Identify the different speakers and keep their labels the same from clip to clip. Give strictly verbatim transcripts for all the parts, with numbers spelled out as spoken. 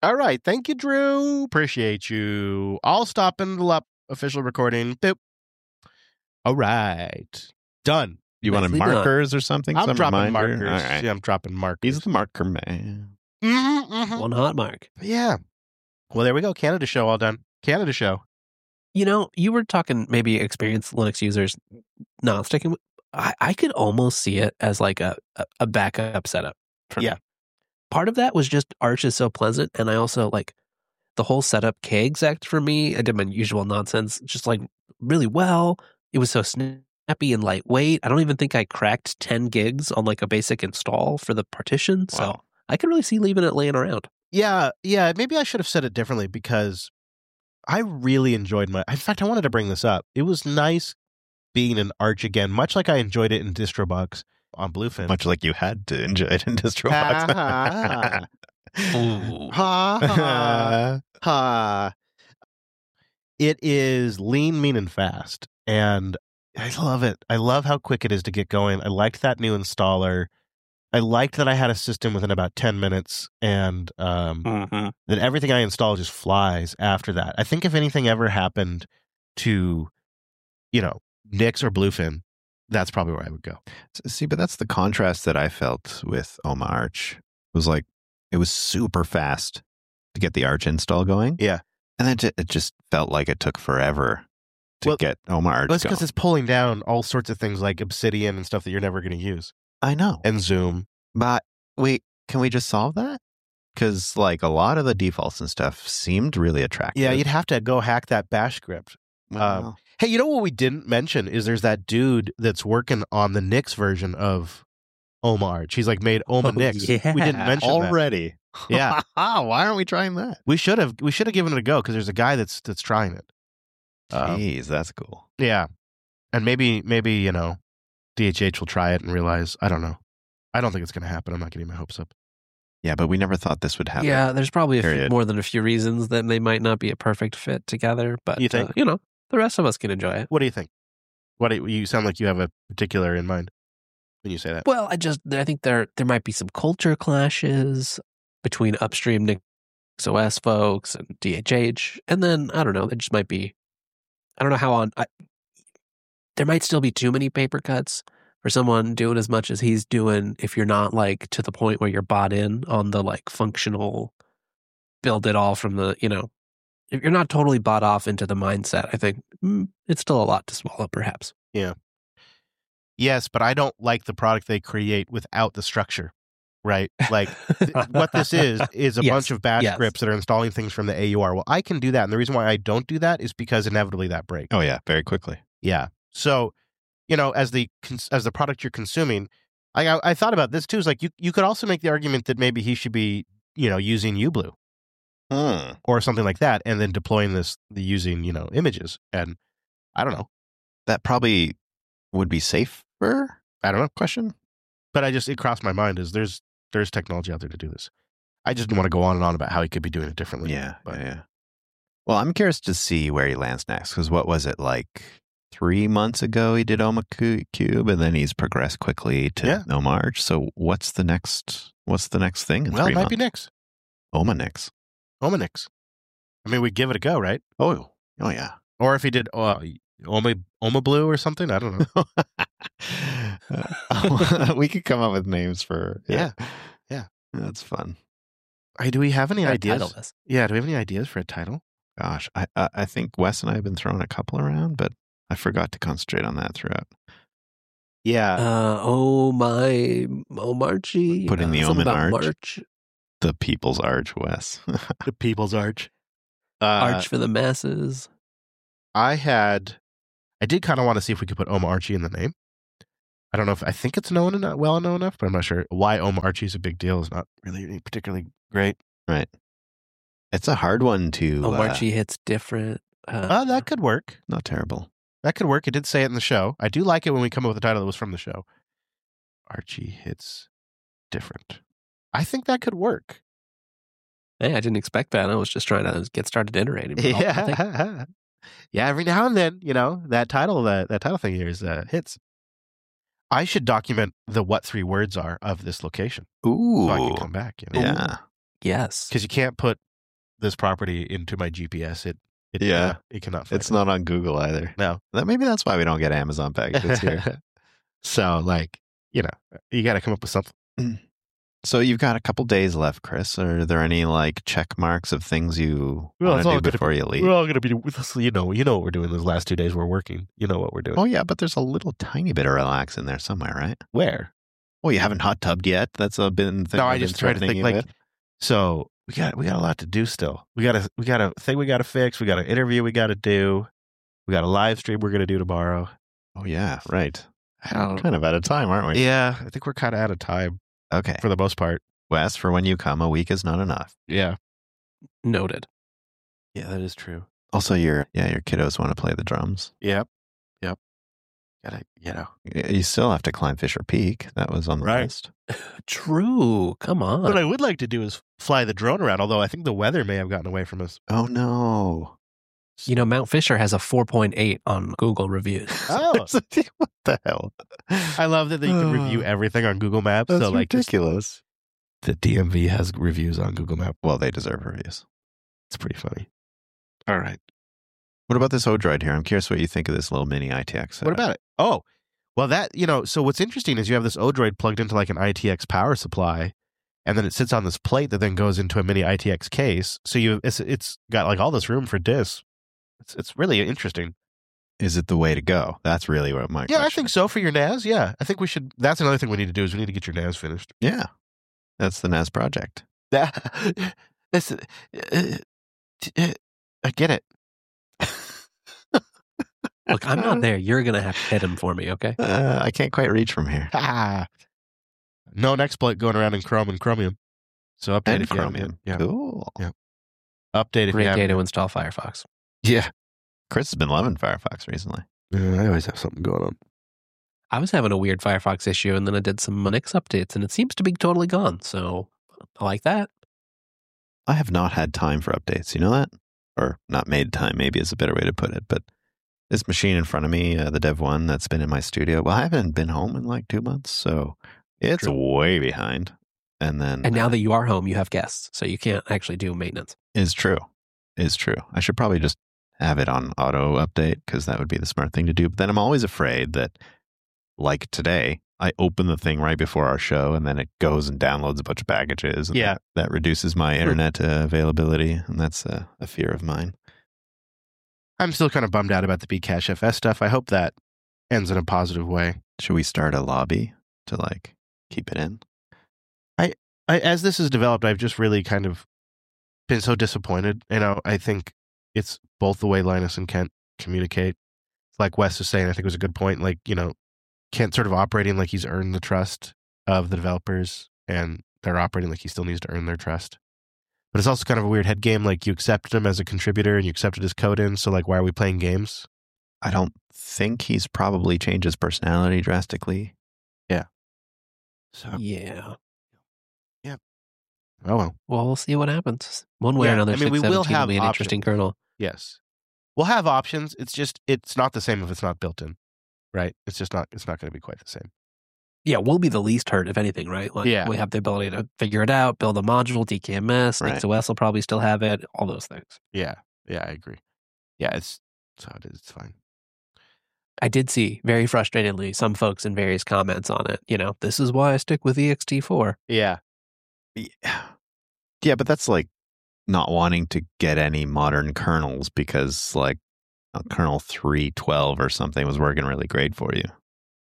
Speaker 1: All right. Thank you, Drew. Appreciate you. I'll stop and level up official recording. Boop. All right. Done.
Speaker 2: You wanted
Speaker 3: Nicely done.
Speaker 2: markers or something?
Speaker 1: I'm
Speaker 2: Some
Speaker 1: dropping
Speaker 2: reminder?
Speaker 1: markers.
Speaker 2: All right.
Speaker 1: Yeah, I'm dropping markers.
Speaker 2: He's the marker man.
Speaker 1: Mm-hmm, mm-hmm.
Speaker 3: One hot mark.
Speaker 1: Yeah. Well, there we go. Canada show all done. Canada show.
Speaker 3: You know, you were talking maybe experienced Linux users not sticking with. I, I could almost see it as like a, a, a backup setup. For
Speaker 1: Yeah.
Speaker 3: me. Part of that was just Arch is so pleasant. And I also like the whole setup K-exec for me. I did my usual nonsense just like really well. It was so snappy and lightweight. I don't even think I cracked ten gigs on like a basic install for the partition. So
Speaker 2: Wow.
Speaker 3: I could really see leaving it laying around.
Speaker 1: Yeah. Yeah. Maybe I should have said it differently because I really enjoyed my. In fact, I wanted to bring this up. It was nice being in Arch again, much like I enjoyed it in DistroBox on Bluefin.
Speaker 2: Much like you had to enjoy it in DistroBox.
Speaker 1: Ha,
Speaker 3: Ooh.
Speaker 1: ha, ha, ha. It is lean, mean, and fast. And I love it. I love how quick it is to get going. I liked that new installer. I liked that I had a system within about ten minutes and um,
Speaker 3: Mm-hmm.
Speaker 1: that everything I install just flies after that. I think if anything ever happened to, you know, Nix or Bluefin, that's probably where I would go.
Speaker 2: See, but that's the contrast that I felt with Oma Arch. It was like, it was super fast to get the Arch install going.
Speaker 1: Yeah.
Speaker 2: And then it just felt like it took forever to
Speaker 1: Well,
Speaker 2: get Oma Arch
Speaker 1: Well, it's because
Speaker 2: going.
Speaker 1: it's pulling down all sorts of things like Obsidian and stuff that you're never going to use.
Speaker 2: I know.
Speaker 1: And Zoom.
Speaker 2: But wait, can we just solve that? Because like a lot of the defaults and stuff seemed really attractive.
Speaker 1: Yeah, you'd have to go hack that bash script.
Speaker 2: Well,
Speaker 1: Um, hey, you know what we didn't mention is there's that dude that's working on the Nix version of Oma Arch. He's like made Oma
Speaker 3: Oh,
Speaker 1: Nix.
Speaker 3: yeah.
Speaker 1: We didn't mention that.
Speaker 2: already.
Speaker 1: Yeah.
Speaker 2: Why aren't we trying that?
Speaker 1: We should have. We should have given it a go because there's a guy that's that's trying it. Um,
Speaker 2: Jeez, that's cool.
Speaker 1: yeah, and maybe maybe you know, D H H will try it and realize I don't know. I don't think it's going to happen. I'm not getting my hopes up.
Speaker 2: Yeah, but we never thought this would happen.
Speaker 3: Yeah, there's probably a few,
Speaker 2: Period.
Speaker 3: more than a few reasons that they might not be a perfect fit together. But
Speaker 1: You think?
Speaker 3: uh, you know, the rest of us can enjoy it.
Speaker 1: What do you think? What do you, you sound like you have a particular in mind when you say that?
Speaker 3: Well, I just I think there there might be some culture clashes between upstream Nix O S folks and D H H, and then I don't know. There just might be. I don't know how on. I, there might still be too many paper cuts for someone doing as much as he's doing. If you're not like to the point where you're bought in on the like functional, build it all from the you know, if you're not totally bought off into the mindset, I think mm, it's still a lot to swallow, perhaps.
Speaker 1: Yes, but I don't like the product they create without the structure. Right? Like th- what this is is a
Speaker 3: Yes,
Speaker 1: bunch of bash
Speaker 3: yes.
Speaker 1: scripts that are installing things from the A U R. Well, I can do that, and the reason why I don't do that is because inevitably that breaks.
Speaker 2: Oh yeah, very quickly.
Speaker 1: Yeah. So, you know, as the cons- as the product you're consuming, I I, I thought about this too. Is like you you could also make the argument that maybe he should be you know using uBlue
Speaker 2: Hmm.
Speaker 1: or something like that, and then deploying this the using you know images. And I don't know.
Speaker 2: That probably would be safer.
Speaker 1: I don't know.
Speaker 2: Question.
Speaker 1: But I just it crossed my mind is there's there's technology out there to do this. I just didn't want to go on and on about how he could be doing it differently.
Speaker 2: Yeah,
Speaker 1: But
Speaker 2: yeah, yeah. Well, I'm curious to see where he lands next because what was it like three months ago? He did Oma Cu- Cube, and then he's progressed quickly to
Speaker 1: Yeah.
Speaker 2: Oma Arch. So what's the next? What's the next thing? In
Speaker 1: well, it
Speaker 2: three
Speaker 1: might be
Speaker 2: months?
Speaker 1: Nix.
Speaker 2: Oma Nix.
Speaker 1: Omanix. I mean, we'd give it a go, right?
Speaker 2: Oh, oh yeah.
Speaker 1: Or if he did uh, Oma Oma Blue or something, I don't know.
Speaker 2: Uh, we could come up with names for
Speaker 1: Yeah. Yeah.
Speaker 2: That's fun.
Speaker 1: Hey, do we have any
Speaker 3: Gotta
Speaker 1: ideas?
Speaker 3: title this.
Speaker 1: Yeah, do we have any ideas for a title?
Speaker 2: Gosh, I I I think Wes and I have been throwing a couple around, but I forgot to concentrate on that throughout.
Speaker 1: Yeah.
Speaker 3: Uh, oh my, oh Marchie.
Speaker 2: Putting the
Speaker 3: uh, something
Speaker 2: Omen
Speaker 3: about
Speaker 2: Arch.
Speaker 3: March,
Speaker 2: The People's Arch, Wes.
Speaker 1: The People's Arch. Uh,
Speaker 3: Arch for the masses.
Speaker 1: I had, I did kind of want to see if we could put Oma Archie in the name. I don't know if, I think it's known enough, well known enough, but I'm not sure. Why Oma Archie is a big deal is not really particularly great.
Speaker 2: Right. It's a hard one to.
Speaker 3: Oh
Speaker 2: uh,
Speaker 3: Marchie hits different. Uh,
Speaker 1: Uh, that could work.
Speaker 2: not terrible.
Speaker 1: That could work. It did say it in the show. I do like it when we come up with a title that was from the show. Archie hits different. I think that could work.
Speaker 3: hey, I didn't expect that. I was just trying to get started iterating. but I'll- I'll take-
Speaker 1: Yeah. Yeah, every now and then, you know, that title, that, that title thing here is uh, hits. I should document the what three words are of this location
Speaker 2: Ooh.
Speaker 1: so I can come back. You know?
Speaker 2: Yeah.
Speaker 3: yes.
Speaker 1: Because you can't put this property into my G P S, it, it
Speaker 2: Yeah.
Speaker 1: cannot, it cannot find
Speaker 2: It's
Speaker 1: it.
Speaker 2: not on Google either.
Speaker 1: No.
Speaker 2: That maybe that's why we don't get Amazon packages here.
Speaker 1: So, like, you know, you got to come up with something.
Speaker 2: So you've got a couple days left, Chris. Are there any like check marks of things you
Speaker 1: Well,
Speaker 2: want
Speaker 1: it's
Speaker 2: to
Speaker 1: all
Speaker 2: do
Speaker 1: gonna
Speaker 2: before you leave?
Speaker 1: We're all going to be with us. You know, you know what we're doing those last two days. We're working. You know what we're doing.
Speaker 2: Oh yeah, but there's a little tiny bit of relax in there somewhere, right?
Speaker 1: Where?
Speaker 2: Well, you haven't hot tubbed yet. That's a been.
Speaker 1: No, I
Speaker 2: been
Speaker 1: just try to
Speaker 2: threatening
Speaker 1: think
Speaker 2: you
Speaker 1: like.
Speaker 2: with.
Speaker 1: So we got we got a lot to do still. We got a we got a thing we got to fix. We got an interview we got to do. We got a live stream we're going to do tomorrow.
Speaker 2: Oh yeah, right.
Speaker 1: I don't-
Speaker 2: Kind of out of time, aren't we?
Speaker 1: Yeah, I think we're kind of out of time
Speaker 2: Okay.
Speaker 1: for the most part.
Speaker 2: Wes, for when you come, a week is not enough.
Speaker 1: Yeah.
Speaker 3: Noted.
Speaker 1: Yeah, that is true.
Speaker 2: Also, your yeah, your kiddos want to play the drums.
Speaker 1: Yep. Yep. Gotta, you know.
Speaker 2: Y- You still have to climb Fisher Peak. That was on the
Speaker 1: Right.
Speaker 2: list.
Speaker 3: True. Come on.
Speaker 1: What I would like to do is fly the drone around, although I think the weather may have gotten away from us.
Speaker 2: Oh no!
Speaker 3: You know, Mount Fisher has a four point eight on Google reviews.
Speaker 1: Oh,
Speaker 2: what the hell?
Speaker 1: I love that you can review everything on Google Maps.
Speaker 2: That's
Speaker 1: so, like, just-
Speaker 2: ridiculous.
Speaker 1: the D M V has reviews on Google Maps.
Speaker 2: Well, they deserve reviews.
Speaker 1: It's pretty funny. All right.
Speaker 2: What about this Odroid here? I'm curious what you think of this little mini I T X.
Speaker 1: What about it? Oh, well, that, you know, so what's interesting is you have this Odroid plugged into like an I T X power supply, and then it sits on this plate that then goes into a mini I T X case. So you, it's it's got like all this room for discs. It's it's really interesting.
Speaker 2: Is it the way to go? That's really what my
Speaker 1: Yeah, I
Speaker 2: question
Speaker 1: think
Speaker 2: is.
Speaker 1: so for your N A S. Yeah, I think we should. That's another thing we need to do is we need to get your N A S finished.
Speaker 2: Yeah, that's the N A S project.
Speaker 1: That, this, uh, uh, I get it.
Speaker 3: Look, I'm not there. You're going to have to hit him for me, okay?
Speaker 2: Uh, I can't quite reach from here.
Speaker 1: Ah. Known exploit going around in Chrome and Chromium. So update
Speaker 2: And
Speaker 1: if you haven't
Speaker 2: Chromium.
Speaker 1: yet. Yeah.
Speaker 2: Cool.
Speaker 1: Yeah. Update if
Speaker 3: Great
Speaker 1: you
Speaker 3: day
Speaker 1: haven't
Speaker 3: to
Speaker 1: yet.
Speaker 3: install Firefox.
Speaker 1: Yeah.
Speaker 2: Chris has been loving Firefox recently.
Speaker 1: Yeah, I always have something going on.
Speaker 3: I was having a weird Firefox issue, and then I did some Nix updates, and it seems to be totally gone. So I like that.
Speaker 2: I have not had time for updates. You know that? Or not made time, maybe is a better way to put it. But this machine in front of me, uh, the Dev one that's been in my studio, well, I haven't been home in like two months. So it's
Speaker 3: True.
Speaker 2: way behind. And then.
Speaker 3: And now
Speaker 2: uh,
Speaker 3: that you are home, you have guests, so you can't actually do maintenance.
Speaker 2: is true. Is true. I should probably just have it on auto update because that would be the smart thing to do. But then I'm always afraid that, like today, I open the thing right before our show and then it goes and downloads a bunch of packages. And
Speaker 1: Yeah.
Speaker 2: That, that reduces my internet uh, availability. And that's uh, a fear of mine.
Speaker 1: I'm still kind of bummed out about the Bcache F S stuff. I hope that ends in a positive way.
Speaker 2: Should we start a lobby to like keep it in?
Speaker 1: I, as this has developed, I've just really kind of been so disappointed. You know, I think it's both the way Linus and Kent communicate. Like Wes was saying, I think it was a good point. Like, you know, Kent sort of operating like he's earned the trust of the developers, and they're operating like he still needs to earn their trust. But it's also kind of a weird head game. Like, you accepted him as a contributor and you accepted his code in. So, like, why are we playing games?
Speaker 2: I don't think he's probably changed his personality drastically.
Speaker 1: So,
Speaker 3: Yeah.
Speaker 1: oh well.
Speaker 3: Well, we'll see what happens. One way
Speaker 1: Yeah,
Speaker 3: or another,
Speaker 1: I mean, we
Speaker 3: six
Speaker 1: will
Speaker 3: seventeen
Speaker 1: have
Speaker 3: be an interesting
Speaker 1: options.
Speaker 3: kernel.
Speaker 1: Yes. We'll have options. It's just, it's not the same if it's not built in, right? It's just not, it's not going to be quite the same.
Speaker 3: Yeah, we'll be the least hurt, if anything, right? Like,
Speaker 1: Yeah.
Speaker 3: we have the ability to figure it out, build a module, D K M S,
Speaker 2: Right.
Speaker 3: NixOS will probably still have it, all those things.
Speaker 1: Yeah. Yeah, I agree. Yeah, it's, it's how it is. It's fine.
Speaker 3: I did see, very frustratedly, some folks in various comments on it. You know, this is why I stick with E X T four.
Speaker 1: Yeah.
Speaker 2: Yeah. Yeah, but that's like not wanting to get any modern kernels because like uh, kernel three twelve or something was working really great for you.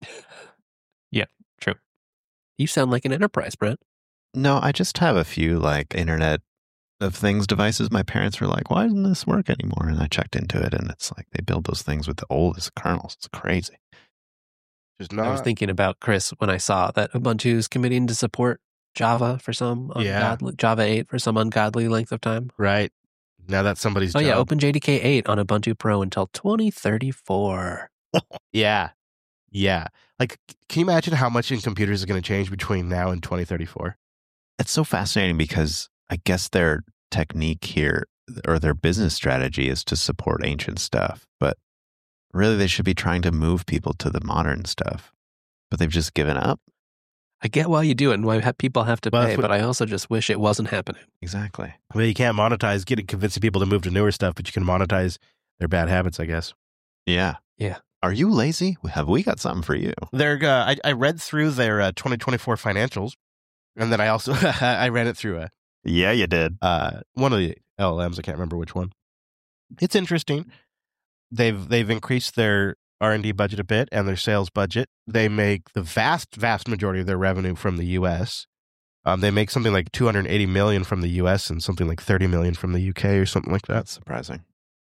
Speaker 3: True. You sound like an enterprise, Brent.
Speaker 2: No, I just have a few like Internet of Things devices. My parents were like, why doesn't this work anymore? And I checked into it and it's like they build those things with the oldest kernels. It's crazy.
Speaker 1: Just
Speaker 3: I
Speaker 1: not.
Speaker 3: was thinking about Chris when I saw that Ubuntu is committing to support Java for some
Speaker 1: Yeah.
Speaker 3: ungodly, Java eight for some ungodly length of time.
Speaker 1: right. Now that's somebody's
Speaker 3: Oh,
Speaker 1: job.
Speaker 3: yeah, OpenJDK eight on Ubuntu Pro until twenty thirty-four.
Speaker 1: Yeah. Yeah. Like, can you imagine how much in computers is going to change between now and twenty thirty-four?
Speaker 2: It's so fascinating because I guess their technique here or their business strategy is to support ancient stuff, but really they should be trying to move people to the modern stuff, but they've just given up.
Speaker 3: I get why you do it and why people have to
Speaker 1: Well,
Speaker 3: pay,
Speaker 1: that's what-
Speaker 3: but I also just wish it wasn't happening.
Speaker 2: Exactly.
Speaker 1: Well, you can't monetize getting convincing people to move to newer stuff, but you can monetize their bad habits, I guess.
Speaker 2: Yeah.
Speaker 3: Yeah.
Speaker 2: Are you lazy? Have we got something for you?
Speaker 1: They're, uh, I, I read through their uh, twenty twenty-four financials, and then I also I ran it through a,
Speaker 2: Yeah, you did.
Speaker 1: uh, one of the L L Ms. I can't remember which one. It's interesting. They've they've increased their R and D budget a bit and their sales budget. They make the vast, vast majority of their revenue from the U S. Um, they make something like two hundred eighty million dollars from the U S and something like thirty million dollars from the U K or something like that.
Speaker 2: That's surprising.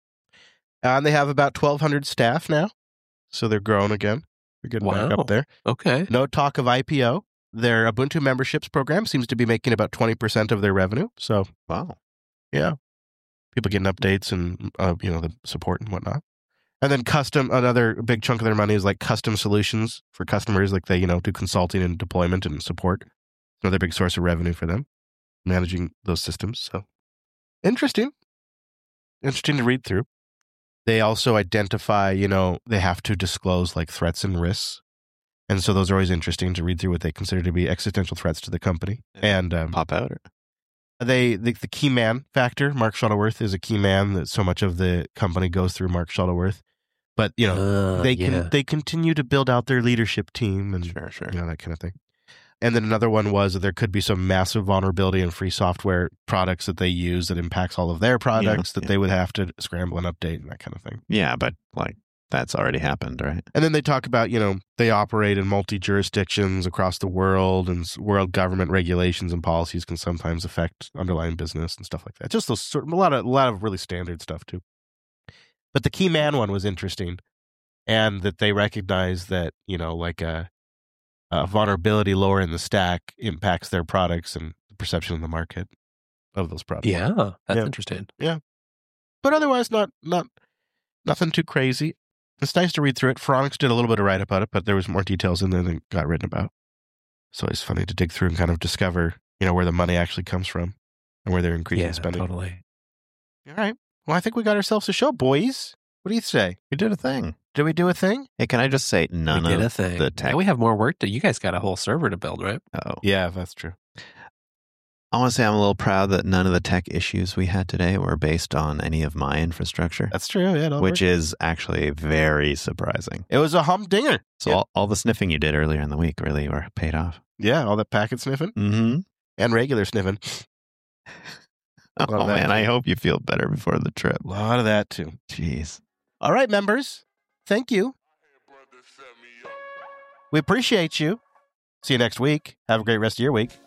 Speaker 1: And they have about twelve hundred staff now, so they're growing again. They're getting back
Speaker 3: Wow.
Speaker 1: up there.
Speaker 3: Okay.
Speaker 1: No talk of I P O. Their Ubuntu memberships program seems to be making about twenty percent of their revenue. So,
Speaker 2: Wow.
Speaker 1: yeah, people getting updates and, uh, you know, the support and whatnot. And then custom, another big chunk of their money is like custom solutions for customers. Like they, you know, do consulting and deployment and support. Another big source of revenue for them, managing those systems. So interesting. Interesting to read through. They also identify, you know, they have to disclose like threats and risks. And so those are always interesting to read through what they consider to be existential threats to the company. And um,
Speaker 2: Pop out. Or...
Speaker 1: they the, the key man factor, Mark Shuttleworth is a key man that so much of the company goes through Mark Shuttleworth. But, you know,
Speaker 3: Uh,
Speaker 1: they
Speaker 3: yeah.
Speaker 1: can they continue to build out their leadership team and
Speaker 2: Sure, sure.
Speaker 1: you know, that kind of thing. And then another one was that there could be some massive vulnerability in free software products that they use that impacts all of their products that
Speaker 2: yeah.
Speaker 1: they would have to scramble and update and that kind of thing.
Speaker 2: Yeah, but like that's already happened, right?
Speaker 1: And then they talk about, you know, they operate in multi jurisdictions across the world, and world government regulations and policies can sometimes affect underlying business and stuff like that. Just those sort, a lot of a lot of really standard stuff too. But the key man one was interesting, and that they recognize that, you know, like a, a vulnerability lower in the stack impacts their products and the perception in the market of those products.
Speaker 3: Yeah, that's
Speaker 1: Yeah.
Speaker 3: interesting.
Speaker 1: But otherwise, not not nothing too crazy. It's nice to read through it. Phoronix did a little bit of write up about it, but there was more details in there than got written about. So it's funny to dig through and kind of discover, you know, where the money actually comes from and where they're increasing
Speaker 3: Yeah,
Speaker 1: spending.
Speaker 3: totally.
Speaker 1: All right. Well, I think we got ourselves a show, boys. What do you say?
Speaker 2: We did a thing.
Speaker 1: Did we do a thing?
Speaker 2: Hey, can I just say none
Speaker 3: we did
Speaker 2: of
Speaker 3: a thing.
Speaker 2: the tech?
Speaker 3: Now we have more work to. You guys got a whole server to build, right?
Speaker 2: Oh,
Speaker 1: Yeah, that's true.
Speaker 2: I want to say I'm a little proud that none of the tech issues we had today were based on any of my infrastructure,
Speaker 1: That's true. Yeah, it all
Speaker 2: which
Speaker 1: worked.
Speaker 2: is actually very surprising.
Speaker 1: It was a humdinger.
Speaker 2: So
Speaker 1: Yeah.
Speaker 2: all, all the sniffing you did earlier in the week really were paid off.
Speaker 1: Yeah, all that packet sniffing
Speaker 2: Mm-hmm.
Speaker 1: and regular sniffing.
Speaker 2: Oh,
Speaker 1: Love that.
Speaker 2: man, I hope you feel better before the trip.
Speaker 1: A lot of that, too.
Speaker 2: Jeez.
Speaker 1: All right, members. Thank you. We appreciate you. See you next week. Have a great rest of your week.